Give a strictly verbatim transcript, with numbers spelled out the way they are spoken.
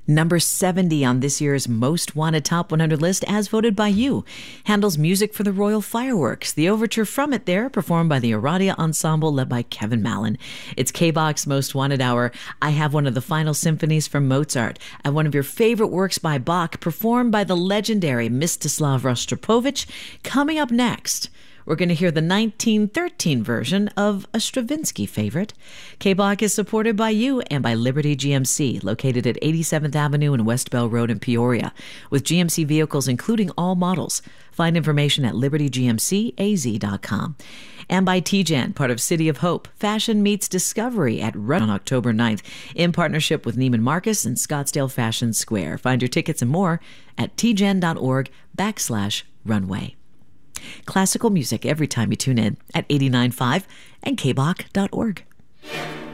Number seventy on this year's Most Wanted Top one hundred list, as voted by you. Handel's music for the Royal Fireworks. The overture from it there, performed by the Aradia Ensemble, led by Kevin Mallon. It's K-Box Most Wanted Hour. I have one of the final symphonies from Mozart. I have one of your favorite works by Bach, performed by the legendary Mstislav Rostropovich. Coming up next, we're going to hear the nineteen thirteen version of a Stravinsky favorite. K-Bach is supported by you and by Liberty G M C, located at eighty-seventh Avenue and West Bell Road in Peoria, with G M C vehicles including all models. Find information at liberty g m c a z dot com. And by T G E N, part of City of Hope. Fashion meets discovery at Run on October ninth, in partnership with Neiman Marcus and Scottsdale Fashion Square. Find your tickets and more at tgen.org backslash runway. Classical music every time you tune in at eighty-nine point five and k bach dot org.